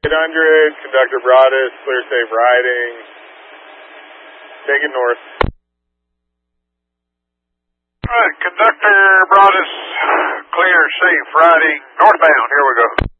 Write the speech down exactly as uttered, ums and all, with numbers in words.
eight hundred, Conductor Broadus, clear safe riding. Take it north. All right, Conductor Broadus, clear safe riding northbound. Here we go.